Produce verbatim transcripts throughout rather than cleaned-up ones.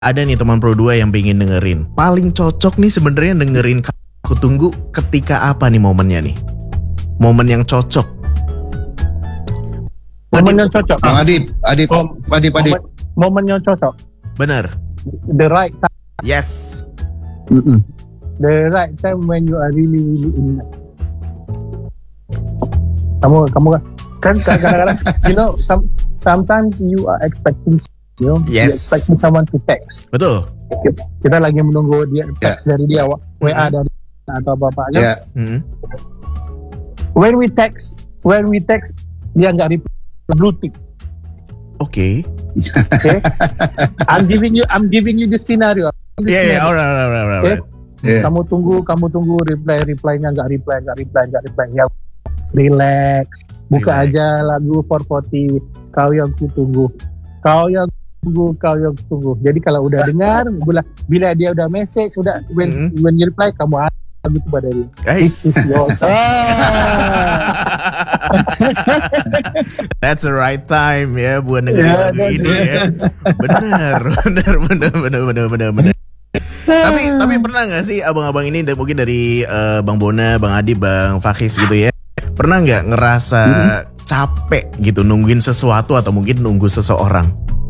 ada nih teman Pro dua yang pengen dengerin. Paling cocok nih sebenarnya dengerin Aku Tunggu ketika apa nih momennya nih? Momen yang cocok. Momen yang cocok. Bang Adib, Adib, Mom- Adib, Adib. Momen, momen yang cocok. Bener. The right time. Yes. Mm-mm. The right time when you are really really in love. Kamu kamu kan kadang-kadang you know some, sometimes you are expecting you know Yes. you expecting someone to text. Betul. Kita, kita lagi menunggu dia text dari dia W A dari atau apa-apa kan. Ya, Mm-hmm. When we text when we text dia nggak reply blue tick. Oke. Okay. I'm giving you I'm giving you the scenario. Iya, iya, alright, alright, alright, alright. ya. Kamu tunggu, kamu tunggu reply, reply-nya nggak reply, nggak reply, nggak reply. Ya, relax. Buka Relax. aja lagu four forty. Kau yang ku tunggu. Kau yang tunggu, kau yang ku tunggu. Jadi kalau udah dengar, bila, bila dia udah message, udah when Mm-hmm. when you reply, kamu ada lagu itu pada dia. Guys, This is your song. that's the right time ya buat dengerin Ya, lagu bener. ini ya. Benar, benar, benar, benar, benar, benar, benar. tapi tapi pernah nggak sih abang-abang ini dan mungkin dari eh, Bang Bona, Bang Adi, Bang Fakis gitu ya, pernah nggak ngerasa capek gitu nungguin sesuatu atau mungkin nunggu seseorang?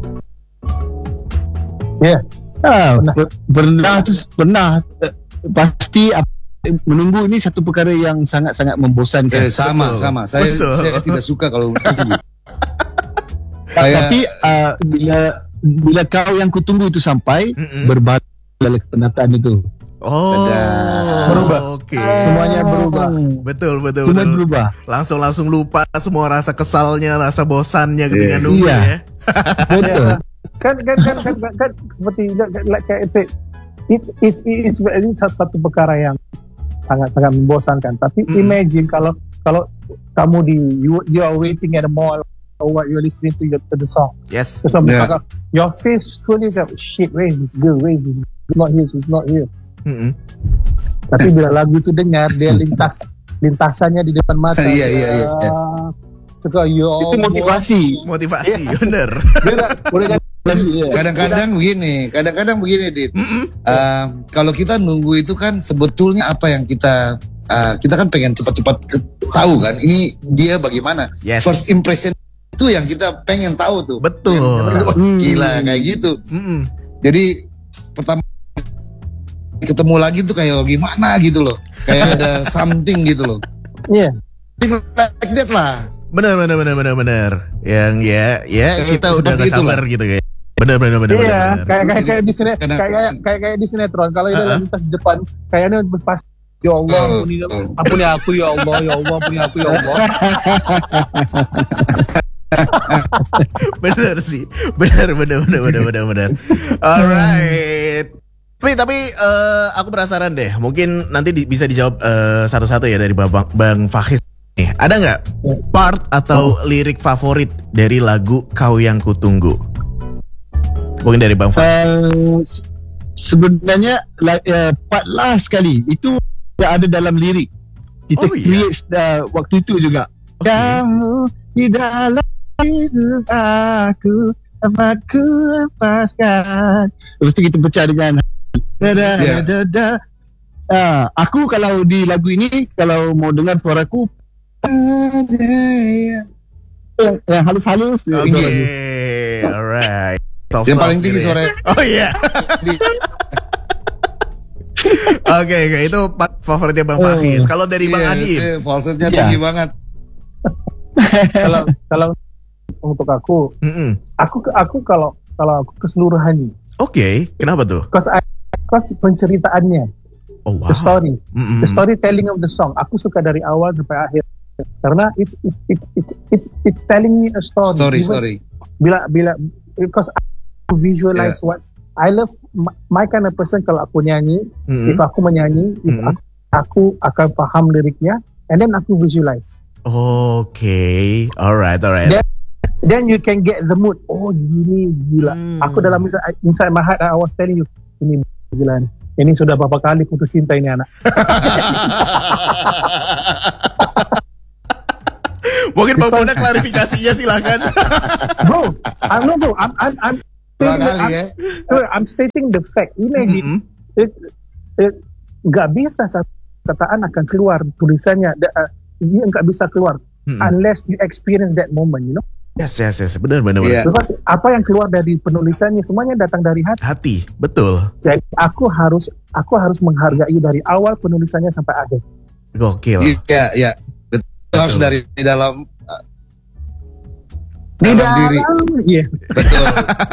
Ya, Ah, Pernah. per- pernah tu pernah eh, pasti ap- menunggu ini satu perkara yang sangat-sangat membosankan. Eh, sama, Betul. sama. Saya, Betul. saya tidak suka kalau tunggu. Ta- Saya- Tapi uh, bila bila kau yang kutunggu itu sampai Mm-mm. berbalik penataan itu. Oh, Sedap. Berubah. Oke. Semuanya berubah. Betul, betul, Semua betul. berubah. Langsung langsung lupa semua rasa kesalnya, rasa bosannya ketika Iya. nunggu Iya. ya. Betul. kan kan kan kan, kan, kan seperti like I said, it's it's it's ini satu perkara yang sangat sangat membosankan. Tapi Mm. imagine kalau kalau kamu di you, you are waiting at the mall or what you're listening to your, to the song. Yes. Terus Yeah. yeah. your face fully like shit. Where is this girl? Where is this? She's not here. She's not here. Mm-mm. Tapi bila lagu itu dengar, dia lintas lintasannya di depan mata. Iya, iya, iya, iya. Suka ya Itu Allah. motivasi. Motivasi, bener. Dia dah- udah jadi Iya. Kadang-kadang begini, kadang-kadang begini, Dit. Mm-mm. Uh, kalau kita nunggu itu kan sebetulnya apa yang kita uh, kita kan pengen cepat-cepat ke- tahu kan ini dia bagaimana. Yes. First impression itu yang kita pengen tahu tuh. Betul. Yang- Wah, Hmm. gila kayak gitu. Mm-mm. Jadi pertama ketemu lagi tuh kayak gimana gitu loh. Kayak ada something gitu loh. Iya. Thing like that lah. Bener, bener, bener, bener, bener. Yang ya, ya Eh, kita udah seperti gak sabar gitu kayak. Bener, bener, bener, bener. Iya, bener. kayak kayak kayak di sini Kadang- kayak kayak kayak kayak di sinetron. Kalau dia Uh-uh. lintas di depan, kayaknya pas ya Allah, Oh, ampuni, oh. ampuni aku ya Allah, ya Allah, ampuni aku ya Allah. Bener sih. Bener, bener, bener, bener, bener, bener. Alright. Tapi tapi eh, aku penasaran deh. Mungkin nanti di- bisa dijawab eh, satu-satu ya dari Bang Bang Fakis. Nih, ada nggak part atau lirik favorit dari lagu Kau Yang Kutunggu? Mungkin dari Bang Fakis. Uh, se- sebenarnya like, uh, part last sekali itu ada dalam lirik. Kita Oh, iya? create uh, waktu itu juga. Oke. Kamu di dalam hidup aku, dapat ku lepaskan. Lepas tu kita pecah dengan da da Yeah. da da. Ah, aku kalau di lagu ini kalau mau dengar suara aku yang, yang halus-halus. Oke, itu lagu. alright. Soft, Yang soft paling tinggi gitu ya. suara. Oh iya. Oke, oke, itu part favoritnya Bang Oh. Fakis. Kalau dari Bang Iya, Adib, iya, falsetnya Iya. tinggi banget. Kalau kalau untuk aku, Mm-mm. aku aku kalau kalau aku keseluruhannya, Oke, kenapa tuh? cause I, cause penceritaannya, Oh wow. the story, Mm-mm. the storytelling of the song, aku suka dari awal sampai akhir. Karena it's it's it's it's it's, it's telling me a story. Story, Even story. Bila bila because I visualize Yeah. what I love my, my kind of person. Kalau aku nyanyi, Mm-mm. if aku menyanyi, if Mm-mm. aku, aku akan paham liriknya, and then aku visualize. Oke, alright, alright. Then- Then you can get the mood. Oh gini gila. Hmm. Aku dalam inside, inside my heart, I was telling you, ini gila nih. Ini sudah berapa kali putus cinta ini anak. Mungkin Bang Bona klarifikasinya silakan. Bro, I'm no bro. I'm I'm I'm Dua stating, kali I'm, ya. I'm stating the fact. Imagine, Mm-mm. it, it, gak bisa satu kataan akan keluar tulisannya. Da- uh, Dia nggak bisa keluar Mm-mm. unless you experience that moment, you know. Yes, yes, yes. Benar, benar, Iya. benar. Because apa yang keluar dari penulisannya semuanya datang dari hati. Hati, betul. Jadi aku harus aku harus menghargai dari awal penulisannya sampai akhir. Gokil. Iya, iya. Betul. Harus dari dalam uh, Di dalam diri. iya. Betul.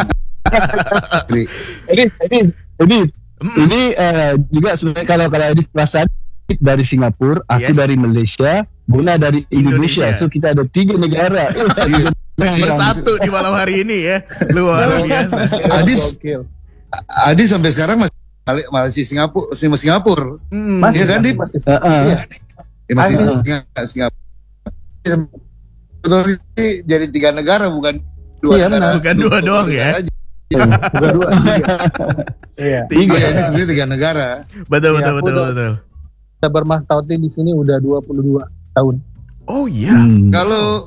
Diri. Jadi, jadi, jadi Mm-mm. ini uh, juga sebenarnya kalau kalau Adif perasan dari Singapura, aku Yes. dari Malaysia, Bona dari Indonesia. Indonesia. So kita ada tiga negara. Iya. Bersatu di malam hari ini ya. Luar biasa. Adif, Gokil. Adi sampai sekarang masih masih Singapura, masih Singapura. Mm. Masih, Iya kan, Dip? masih, Uh, uh. iya. Ya, masih Adi. Singapura. Betul, ini jadi tiga negara bukan dua Iya, negara. benar. Bukan dua doang ya. Negara aja. Bukan dua, tiga. Iya. Tiga. Iya, ini sebenarnya tiga negara. Betul, Iya, betul, aku betul, udah- betul. Kita bermastauti di sini udah dua puluh dua tahun. Oh iya. Hmm. Kalau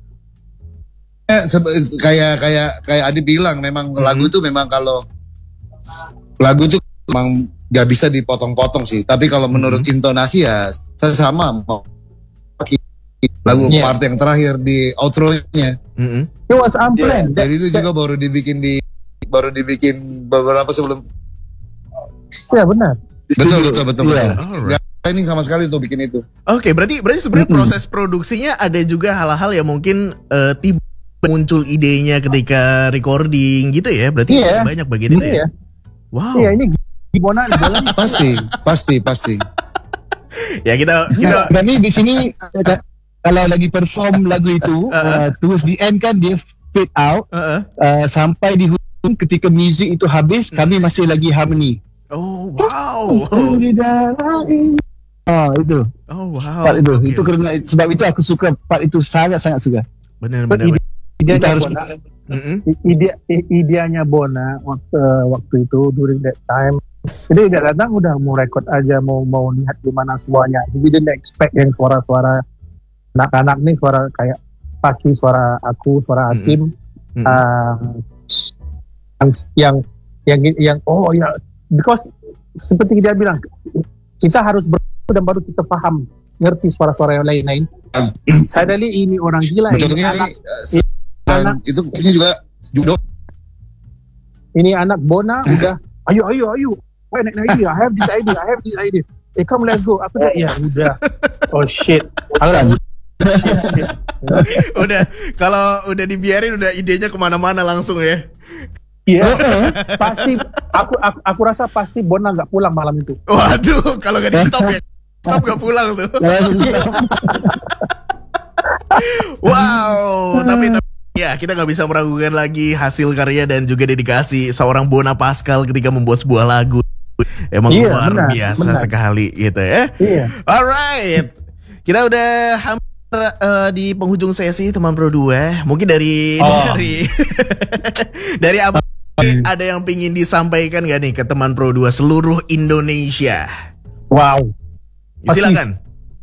eh, sebe- kayak kayak kayak Adi bilang, memang Hmm. lagu itu memang kalau lagu itu memang gak bisa dipotong-potong sih. Tapi kalau menurut intonasi ya sama mau lagu Iya. part yang terakhir di outro-nya. Mm-mm. It was unplanned. That- Jadi itu juga baru dibikin di baru dibikin beberapa sebelum. Ya benar. Betul betul betul Iya. betul. Alright. Gak planning sama sekali untuk bikin itu. Oke, berarti berarti sebenarnya Mm-mm. proses produksinya ada juga hal-hal yang mungkin eh, tiba muncul idenya ketika recording gitu ya. Berarti Iya. banyak bagian itu ya. Iya. Wow. Iya, ini gimana bola Pasti pasti pasti. Ya kita kita Kami di sini eh, kalau lagi perform lagu itu, Uh-uh. uh, towards the end kan dia fade out uh-uh. uh, sampai di hujung ketika music itu habis, kami masih lagi harmony. Oh, wow. Di dalam ini. Oh itu Oh, wow. part itu. Oke. Itu kerana sebab itu aku suka part itu sangat sangat suka. Benar benar. ide, benar. ideanya Kita harus- Bona, Mm-mm. ide, ideanya Bona waktu waktu itu during that time. Jadi dia datang udah mau record aja, mau mau lihat gimana semuanya. Jadi dia nggak expect yang suara-suara anak-anak nih, suara kayak Paki, suara aku, suara Hakim, Mm-mm. ah, yang yang yang yang oh ya, because seperti dia bilang kita harus ber dan baru kita paham ngerti suara-suara yang lain-lain. Suddenly ini orang gila, ini Betulnya anak, ini eh, anak itu ini juga judo. ini anak Bona udah ayo ayo ayo, why next idea, I have this idea, I have this idea. Eh come let's go. Aku dah ya udah. Oh shit. Aku dah shit shit. Udah kalau udah dibiarin udah idenya kemana-mana langsung ya. Iya. Pasti aku, aku aku rasa pasti Bona nggak pulang malam itu. Waduh, kalau gak di stop ya, stop gak pulang tuh. Wow, tapi, tapi ya kita nggak bisa meragukan lagi hasil karya dan juga dedikasi seorang Bona Pascal ketika membuat sebuah lagu. Emang Iya, luar benar, biasa benar. sekali gitu ya. Iya. Alright, kita udah hampir eh, di penghujung sesi teman Pro dua. Mungkin dari Oh. dari dari apa? Ada yang pingin disampaikan gak nih ke teman Pro dua seluruh Indonesia? Wow. Silakan.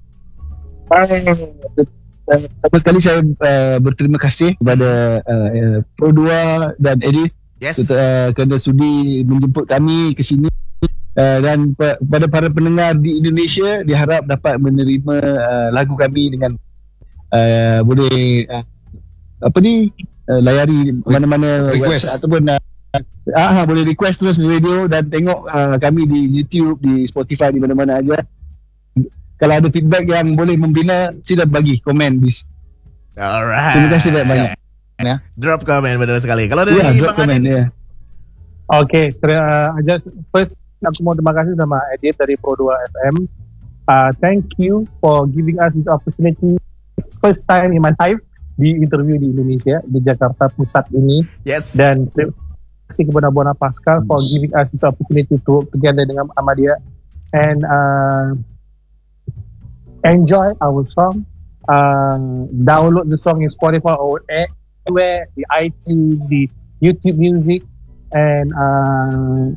Pertama sekali saya uh, berterima kasih kepada uh, uh, Pro dua dan Edith Yes. uh, kerana sudi menjemput kami ke sini. Uh, dan pe- pada para pendengar di Indonesia diharap dapat menerima uh, lagu kami dengan uh, boleh uh, apa ni uh, layari mana-mana Request. website ataupun uh, ah boleh request terus di radio dan tengok uh, kami di YouTube, di Spotify, di mana-mana aja. Kalau ada feedback yang boleh membina, sila bagi komen di. Alright. Terima kasih banyak-banyak. Ya. Drop comment benar sekali. Kalau dari Ya, drop Bang komen Adit, ya. Oke, terima aja. First, aku mau terima kasih sama Edith dari Pro dua F M. Uh, thank you for giving us this opportunity. First time in my life di interview di Indonesia, di Jakarta Pusat ini. yes. Dan terima kasih kepada Bona Pascal for giving us this opportunity to work together dengan Ahmadiyah. And uh, enjoy our song. Uh, download the song in Spotify or anywhere, the iTunes, the YouTube Music, and uh,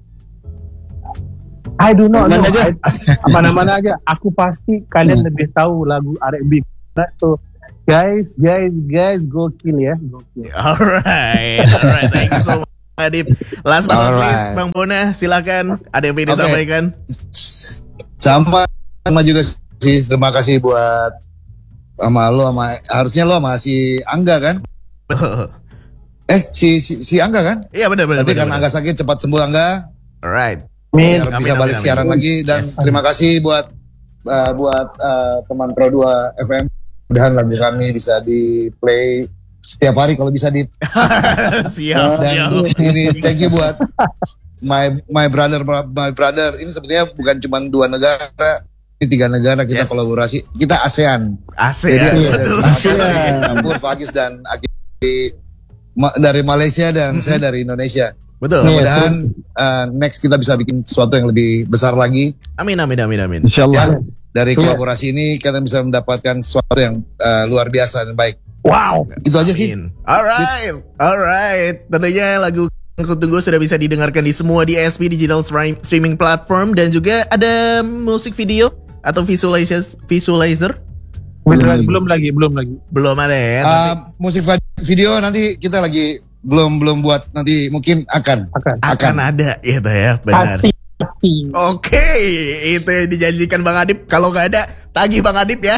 I do not know. Mana aja? I- Mana-mana aja. Aku pasti kalian lebih tahu lagu R and B. So, guys, guys, guys, gokil ya, gokil. Alright. Alright. Thank you so much. Adip. Last but not least, Alright. Bang Bona, silakan. Ada yang ingin Oke. disampaikan? Sama sama juga sih, terima kasih buat sama lo sama harusnya lo sama si Angga kan? Eh si si, si Angga kan? Iya benar benar. Tapi benar, kan benar. Angga sakit cepat sembuh Angga. Alright. Amin. Biar Amin, bisa amin, balik amin. siaran lagi dan Yes. terima kasih buat uh, buat uh, teman Pro dua F M. Mudahan lagu kami bisa di play setiap hari kalau bisa di siap dan siap. ini thank you buat my my brother my brother ini sebetulnya bukan cuma dua negara, ini tiga negara kita Yes. kolaborasi, kita ASEAN. Asik Jadi ya. ada Betul. dari Singapura, Fagis dan Aki Ma- dari Malaysia dan saya dari Indonesia. Betul. Mudah-mudahan uh, next kita bisa bikin sesuatu yang lebih besar lagi. Amin amin amin amin. InsyaAllah. Dari Iya. kolaborasi ini kalian bisa mendapatkan sesuatu yang uh, luar biasa dan baik. Wow. Itu aja sih. Amin. Alright, alright. Tentunya lagu yang aku tunggu sudah bisa didengarkan di semua D S P digital stream- streaming platform dan juga ada musik video atau visualizer visualizer Belum, belum lagi, belum lagi. belum ada ya. Uh, Tapi musik va- video nanti kita lagi belum belum buat, nanti mungkin akan. Akan. akan ada gitu ya, benar. Pasti, pasti. Oke, itu yang dijanjikan Bang Adip. Kalau nggak ada, tagih Bang Adip ya.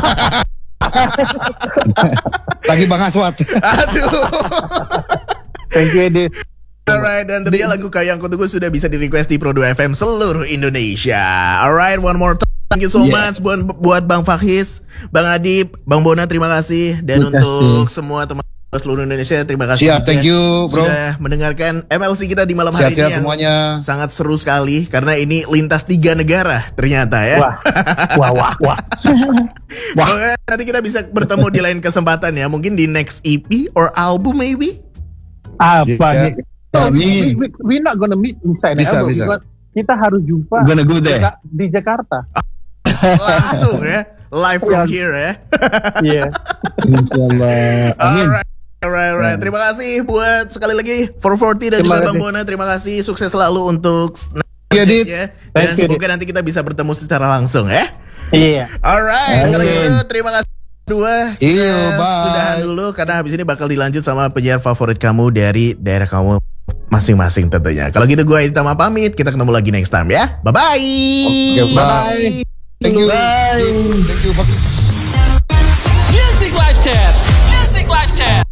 Lagi Bang Aswat. Aduh. Thank you, Edi. Alright, dan tentunya lagu Kau Yang Kutunggu sudah bisa di request di Pro dua F M seluruh Indonesia. Alright, one more time. Thank you so Yeah. much buat, buat Bang Fahis, Bang Adip, Bang Bona, terima kasih. Dan Terima kasih. untuk semua teman seluruh Indonesia, terima kasih. Siap, juga thank you bro. sudah mendengarkan M L C kita di malam hari ini Sehat-sehat yang semuanya. sangat seru sekali karena ini lintas tiga negara ternyata ya. Wah, wah, wah, wah. Wah. Semoga nanti kita bisa bertemu di lain kesempatan ya. Mungkin di next E P or album maybe. Apa Yeah. nih? No, we, Amin. we, we, we not gonna meet inside the Bisa, album. bisa. Because kita harus jumpa Gonna go di there. Jaka- di Jakarta. Langsung ya. Live from here ya. Iya. InsyaAllah. Amin. Alright. Alright, alright. Terima kasih buat sekali lagi four forty dan Terima juga Bang kasih. Bona. Terima kasih. Sukses selalu untuk Iya, Dit. ya. Dan Thank you, semoga nanti kita bisa bertemu secara langsung ya. Iya. Alright, kalau Amin. gitu terima kasih dua. See you, Kita bye. Sudahan dulu karena habis ini bakal dilanjut sama penyiar favorit kamu dari daerah kamu masing-masing tentunya. Kalau gitu gue Itama pamit. Kita ketemu lagi next time ya. Bye bye. Oke, bye. Thank you. Thank you. Music Live Chat. Music Live Chat.